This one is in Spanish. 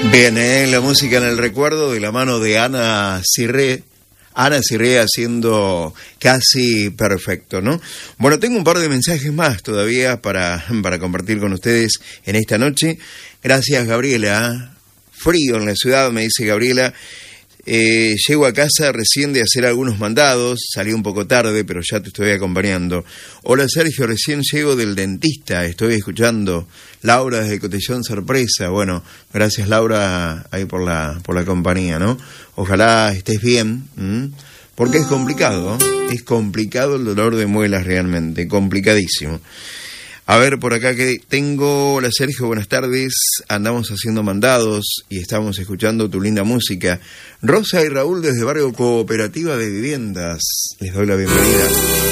Bien, la música en el recuerdo de la mano de Ana Cirré. Ana Cirré haciendo Casi Perfecto, ¿no? Bueno, tengo un par de mensajes más todavía para compartir con ustedes en esta noche. Gracias, Gabriela. Frío en la ciudad, me dice Gabriela. Llego a casa recién de hacer algunos mandados, salí un poco tarde, pero ya te estoy acompañando. Hola Sergio, recién llego del dentista, estoy escuchando. Laura desde Cotillón Sorpresa. Bueno, gracias Laura ahí por la compañía, ¿no? Ojalá estés bien, porque es complicado, es complicado el dolor de muelas realmente, complicadísimo. A ver, por acá que tengo. Hola Sergio, buenas tardes. Andamos haciendo mandados y estamos escuchando tu linda música. Rosa y Raúl desde Barrio Cooperativa de Viviendas. Les doy la bienvenida.